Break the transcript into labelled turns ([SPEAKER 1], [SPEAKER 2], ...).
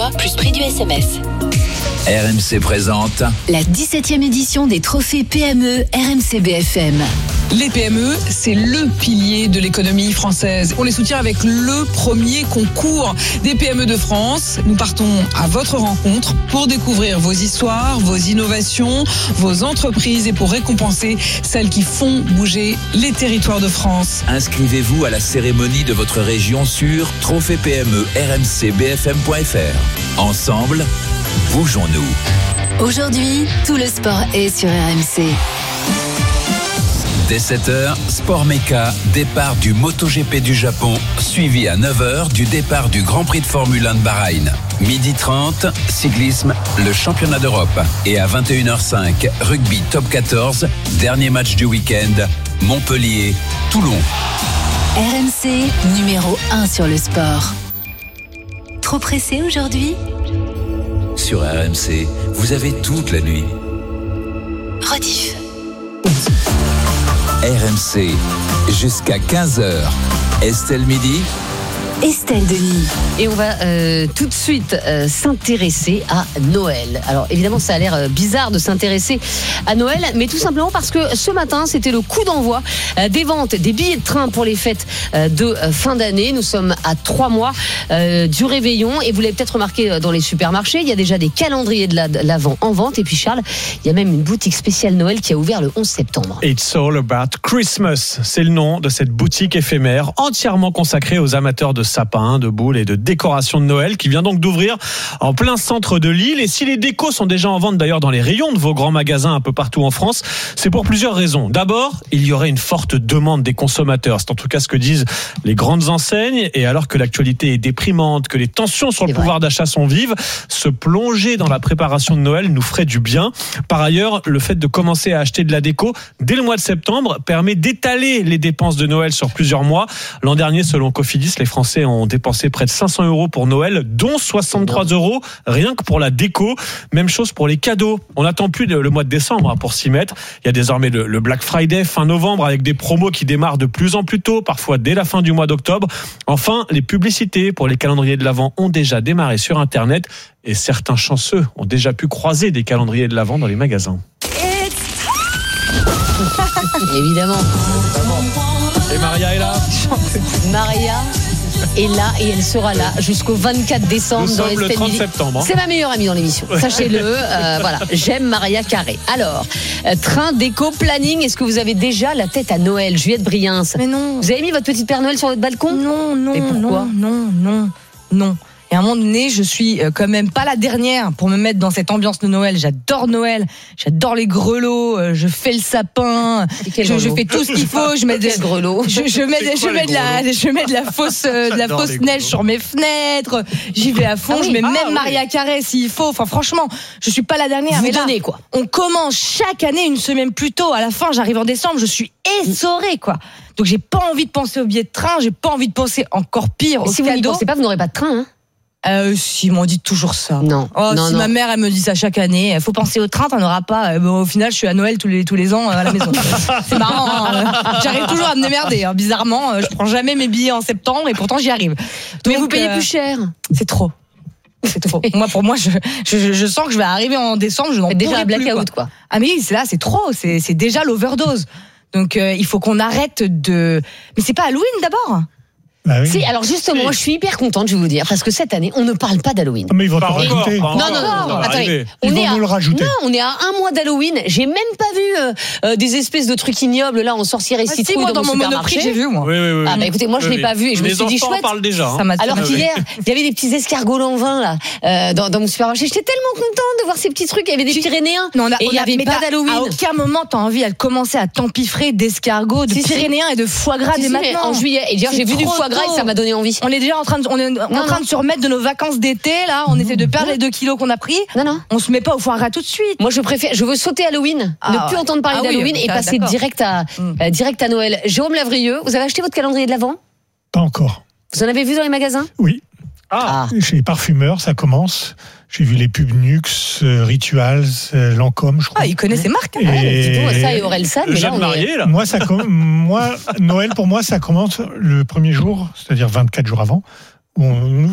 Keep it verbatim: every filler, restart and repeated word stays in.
[SPEAKER 1] envoi, plus prix du S M S.
[SPEAKER 2] R M C présente
[SPEAKER 1] la dix-septième édition des trophées P M E R M C B F M.
[SPEAKER 3] Les P M E, c'est le pilier de l'économie française. On les soutient avec le premier concours des P M E de France. Nous partons à votre rencontre pour découvrir vos histoires, vos innovations, vos entreprises et pour récompenser celles qui font bouger les territoires de France.
[SPEAKER 2] Inscrivez-vous à la cérémonie de votre région sur trophée P M E R M C B F M point F R. Ensemble, bougeons-nous.
[SPEAKER 1] Aujourd'hui, tout le sport est sur R M C.
[SPEAKER 2] Dès sept heures, Sport Méca, départ du MotoGP du Japon, suivi à neuf heures du départ du Grand Prix de Formule un de Bahreïn. midi trente, cyclisme, le championnat d'Europe. Et à vingt et une heures cinq, rugby top quatorze, dernier match du week-end, Montpellier, Toulon.
[SPEAKER 1] R M C, numéro un sur le sport. Trop pressé aujourd'hui ?
[SPEAKER 2] Sur R M C, vous avez toute la nuit.
[SPEAKER 1] Rediff.
[SPEAKER 2] R M C, jusqu'à quinze heures. Estelle Midi.
[SPEAKER 1] Estelle Denis.
[SPEAKER 4] Et on va euh, tout de suite euh, s'intéresser à Noël. Alors évidemment ça a l'air euh, bizarre de s'intéresser à Noël, mais tout simplement parce que ce matin c'était le coup d'envoi euh, des ventes des billets de train pour les fêtes euh, de euh, fin d'année. Nous sommes à trois mois euh, du réveillon et vous l'avez peut-être remarqué euh, dans les supermarchés, il y a déjà des calendriers de, la, de l'Avent en vente. Et puis Charles, il y a même une boutique spéciale Noël qui a ouvert le onze septembre.
[SPEAKER 5] It's all about Christmas, c'est le nom de cette boutique éphémère entièrement consacrée aux amateurs de sapins, de boules et de décorations de Noël qui vient donc d'ouvrir en plein centre de Lille. Et si les décos sont déjà en vente d'ailleurs dans les rayons de vos grands magasins un peu partout en France, c'est pour plusieurs raisons. D'abord, il y aurait une forte demande des consommateurs. C'est en tout cas ce que disent les grandes enseignes. Et alors que l'actualité est déprimante, que les tensions sur le
[SPEAKER 4] c'est
[SPEAKER 5] pouvoir
[SPEAKER 4] vrai.
[SPEAKER 5] d'achat sont vives, se plonger dans la préparation de Noël nous ferait du bien. Par ailleurs, le fait de commencer à acheter de la déco dès le mois de septembre permet d'étaler les dépenses de Noël sur plusieurs mois. L'an dernier, selon Cofidis, les Français ont dépensé près de cinq cents euros pour Noël, dont soixante-trois euros rien que pour la déco. Même chose pour les cadeaux. On n'attend plus le mois de décembre pour s'y mettre. Il y a désormais le Black Friday fin novembre avec des promos qui démarrent de plus en plus tôt, parfois dès la fin du mois d'octobre. Enfin, les publicités pour les calendriers de l'Avent ont déjà démarré sur Internet et certains chanceux ont déjà pu croiser des calendriers de l'Avent dans les magasins.
[SPEAKER 4] Évidemment.
[SPEAKER 5] Et Maria est là.
[SPEAKER 4] Maria est là et elle sera là jusqu'au vingt-quatre décembre.
[SPEAKER 5] Nous
[SPEAKER 4] dans
[SPEAKER 5] sommes le
[SPEAKER 4] Estelle
[SPEAKER 5] trente
[SPEAKER 4] Midi.
[SPEAKER 5] septembre. Hein.
[SPEAKER 4] C'est ma meilleure amie dans l'émission. Sachez-le. Euh, voilà, j'aime Maria Carré. Alors, euh, train, déco, planning. Est-ce que vous avez déjà la tête à Noël, Juliette Briens?
[SPEAKER 6] Mais non.
[SPEAKER 4] Vous avez mis votre petite Père Noël sur votre balcon?
[SPEAKER 6] Non, non,
[SPEAKER 4] Et pourquoi?
[SPEAKER 6] non, non, non, non. Et à un moment donné, je suis quand même pas la dernière pour me mettre dans cette ambiance de Noël. J'adore Noël, j'adore les grelots, je fais le sapin, je, je fais tout ce qu'il faut. Je mets des
[SPEAKER 4] grelots.
[SPEAKER 6] Je, je mets, je mets de la, je mets de la fausse, de la fausse neige sur mes fenêtres. J'y vais à fond. Ah oui, je mets ah même oui. Maria Carré s'il faut. Enfin, franchement, je suis pas la dernière.
[SPEAKER 4] Vous
[SPEAKER 6] mais là,
[SPEAKER 4] donnez quoi?
[SPEAKER 6] On commence chaque année une semaine plus tôt. À la fin, j'arrive en décembre, je suis essorée, quoi. Donc j'ai pas envie de penser aux billets de train. J'ai pas envie de penser encore pire aux
[SPEAKER 4] si
[SPEAKER 6] cadeaux.
[SPEAKER 4] Si vous n'y pensez pas, vous n'aurez pas de train, hein?
[SPEAKER 6] Euh, si, ils m'ont dit toujours ça.
[SPEAKER 4] Non.
[SPEAKER 6] Oh,
[SPEAKER 4] non
[SPEAKER 6] si
[SPEAKER 4] non.
[SPEAKER 6] ma mère, elle me dit ça chaque année, il faut penser au train, t'en auras pas. Bon, au final, je suis à Noël tous les, tous les ans à la maison. C'est marrant, hein. J'arrive toujours à me démerder, hein. Bizarrement. Je prends jamais mes billets en septembre et pourtant j'y arrive.
[SPEAKER 4] Mais
[SPEAKER 6] Donc,
[SPEAKER 4] vous payez
[SPEAKER 6] euh,
[SPEAKER 4] plus cher.
[SPEAKER 6] C'est trop. C'est trop. Moi, pour moi, je, je, je sens que je vais arriver en décembre, je n'en pourrai plus.
[SPEAKER 4] Déjà un blackout, quoi.
[SPEAKER 6] quoi. Ah, mais c'est là, c'est trop. C'est, c'est déjà l'overdose. Donc, euh, il faut qu'on arrête de. Mais c'est pas Halloween d'abord?
[SPEAKER 5] Bah oui.
[SPEAKER 4] Si, alors justement, moi je suis hyper contente, je vais vous dire, parce que cette année, on ne parle pas d'Halloween.
[SPEAKER 5] Mais ils vont pas
[SPEAKER 4] Et...
[SPEAKER 5] rajouter.
[SPEAKER 4] Non, non, non, non, non. Attendez.
[SPEAKER 5] Ils
[SPEAKER 4] on
[SPEAKER 5] vont
[SPEAKER 4] est à...
[SPEAKER 5] nous le rajouter.
[SPEAKER 4] Non, on est à un mois d'Halloween. J'ai même pas vu euh, euh, des espèces de trucs ignobles là en sorcière et
[SPEAKER 6] ah,
[SPEAKER 4] citrouille
[SPEAKER 6] si, moi,
[SPEAKER 4] dans,
[SPEAKER 6] dans
[SPEAKER 4] mon
[SPEAKER 6] mon
[SPEAKER 4] supermarché.
[SPEAKER 6] Monoprix, j'ai vu moi.
[SPEAKER 5] Oui, oui, oui.
[SPEAKER 4] Ah bah écoutez, moi je
[SPEAKER 5] oui,
[SPEAKER 4] l'ai pas vu et je
[SPEAKER 5] les
[SPEAKER 4] me suis dit chouette.
[SPEAKER 5] Parlent déjà. Hein.
[SPEAKER 6] Ça m'a
[SPEAKER 4] Alors qu'hier, il y avait des petits escargots en vin là euh, dans, dans mon supermarché. J'étais tellement contente de voir ces petits trucs. Il y avait des
[SPEAKER 6] Tu...
[SPEAKER 4] Pyrénéens.
[SPEAKER 6] Non, on a,
[SPEAKER 4] et il y avait pas d'Halloween.
[SPEAKER 6] À aucun moment t'as envie de commencer à t'empiffrer d'escargots, de
[SPEAKER 4] si,
[SPEAKER 6] Pyrénéens
[SPEAKER 4] si.
[SPEAKER 6] et de foie gras
[SPEAKER 4] si,
[SPEAKER 6] dès
[SPEAKER 4] si,
[SPEAKER 6] maintenant.
[SPEAKER 4] En juillet. Et d'ailleurs j'ai vu du foie gras et ça m'a donné envie.
[SPEAKER 6] On est déjà en train de, on est en
[SPEAKER 4] non,
[SPEAKER 6] train
[SPEAKER 4] non.
[SPEAKER 6] de se remettre de nos vacances d'été là. On essaie de perdre les deux kilos qu'on a pris.
[SPEAKER 4] Non, non.
[SPEAKER 6] On se met pas au foie gras tout de suite.
[SPEAKER 4] Moi, je préfère, je veux sauter Halloween,
[SPEAKER 6] ah,
[SPEAKER 4] ne plus
[SPEAKER 6] ouais.
[SPEAKER 4] entendre parler
[SPEAKER 6] ah,
[SPEAKER 4] d'Halloween
[SPEAKER 6] oui,
[SPEAKER 4] et passer
[SPEAKER 6] d'accord.
[SPEAKER 4] direct à, mm. euh, direct à Noël. Jérôme Lavrieux, vous avez acheté votre calendrier de l'Avent?
[SPEAKER 7] Pas encore.
[SPEAKER 4] Vous en avez vu dans les magasins?
[SPEAKER 7] Oui.
[SPEAKER 4] Ah.
[SPEAKER 7] Chez les parfumeurs, ça commence. J'ai vu les pubs Nux, euh, Rituals, euh, Lancôme, je crois.
[SPEAKER 6] Ah, il connaît ses marques.
[SPEAKER 7] Et...
[SPEAKER 4] Ouais, dis-donc, ça et Orelsan, mais là on
[SPEAKER 5] marié,
[SPEAKER 4] est...
[SPEAKER 5] là.
[SPEAKER 7] Moi, ça com... moi, Noël pour moi, ça commence le premier jour, c'est-à-dire vingt-quatre jours avant. On